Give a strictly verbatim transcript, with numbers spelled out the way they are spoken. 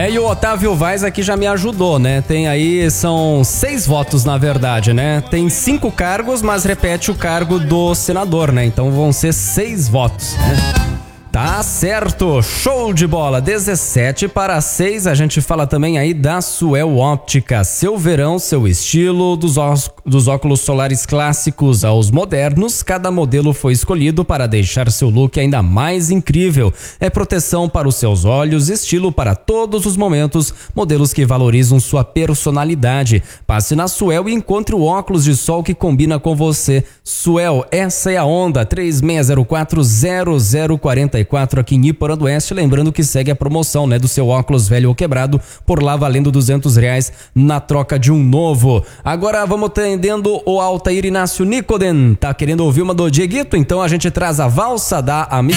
É, e o Otávio Vaz aqui já me ajudou, né? Tem aí, são seis votos na verdade, né? Tem cinco cargos, mas repete o cargo do senador, né? Então vão ser seis votos, né? Tá certo, show de bola, dezessete para seis, a gente fala também aí da Suel Óptica, seu verão, seu estilo, dos, ó, dos óculos solares clássicos aos modernos, cada modelo foi escolhido para deixar seu look ainda mais incrível, é proteção para os seus olhos, estilo para todos os momentos, modelos que valorizam sua personalidade, passe na Suel e encontre o óculos de sol que combina com você. Suel, essa é a onda, três seis zero quatro zero zero quatro quatro aqui em Iporã do Oeste, lembrando que segue a promoção, né, do seu óculos velho ou quebrado, por lá valendo duzentos reais na troca de um novo. Agora vamos atendendo o Altair Inácio Nicoden, tá querendo ouvir uma do Dieguito? Então a gente traz a valsa da Amiga